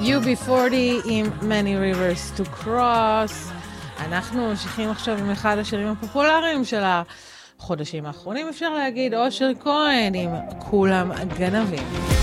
UB40 עם Many Rivers to Cross. אנחנו ממשיכים עכשיו עם אחד השירים הפופולריים של החודשים האחרונים, אפשר להגיד, אושר כהן עם כולם גנבים.